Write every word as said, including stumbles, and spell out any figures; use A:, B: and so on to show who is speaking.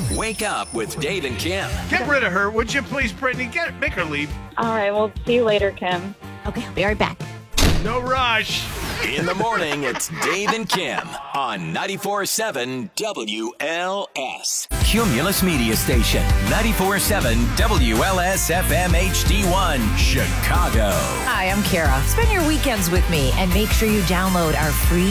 A: Wake up with Dave and Kim.
B: Get rid of her, would you please, Brittany? Get Make her leave.
C: All right, well, see you later, Kim.
D: Okay, I'll be right back.
B: No rush.
A: In the morning, it's Dave and Kim on ninety-four point seven W L S. Cumulus Media Station, ninety-four point seven W L S F M H D one, Chicago.
D: Hi, I'm Kara. Spend your weekends with me and make sure you download our free